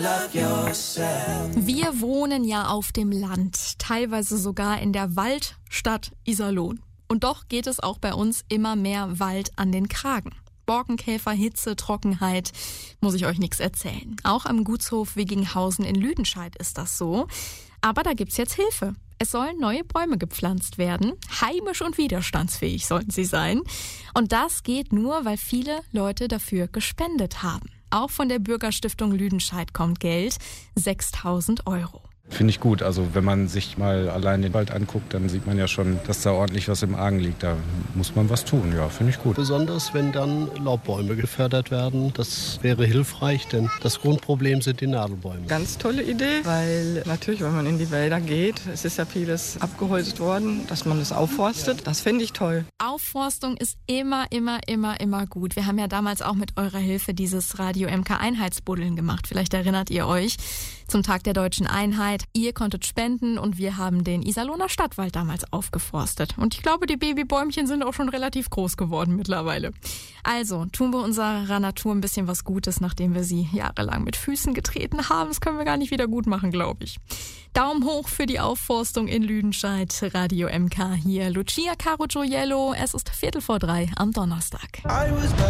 Wir wohnen ja auf dem Land, teilweise sogar in der Waldstadt Iserlohn. Und doch geht es auch bei uns immer mehr Wald an den Kragen. Borkenkäfer, Hitze, Trockenheit, muss ich euch nichts erzählen. Auch am Gutshof Wigginghausen in Lüdenscheid ist das so. Aber da gibt's jetzt Hilfe. Es sollen neue Bäume gepflanzt werden. Heimisch und widerstandsfähig sollten sie sein. Und das geht nur, weil viele Leute dafür gespendet haben. Auch von der Bürgerstiftung Lüdenscheid kommt Geld, 6.000 €. Finde ich gut. Also wenn man sich mal allein den Wald anguckt, dann sieht man ja schon, dass da ordentlich was im Argen liegt. Da muss man was tun. Ja, finde ich gut. Besonders wenn dann Laubbäume gefördert werden. Das wäre hilfreich, denn das Grundproblem sind die Nadelbäume. Ganz tolle Idee, weil natürlich, wenn man in die Wälder geht, es ist ja vieles abgeholzt worden, dass man es aufforstet. Das finde ich toll. Aufforstung ist immer gut. Wir haben ja damals auch mit eurer Hilfe dieses Radio MK Einheitsbuddeln gemacht. Vielleicht erinnert ihr euch zum Tag der Deutschen Einheit. Ihr konntet spenden und wir haben den Iserlohner Stadtwald damals aufgeforstet. Und ich glaube, die Babybäumchen sind auch schon relativ groß geworden mittlerweile. Also tun wir unserer Natur ein bisschen was Gutes, nachdem wir sie jahrelang mit Füßen getreten haben. Das können wir gar nicht wieder gut machen, glaube ich. Daumen hoch für die Aufforstung in Lüdenscheid. Radio MK hier. Lucia Caro Gioiello. Es ist 2:45 am Donnerstag.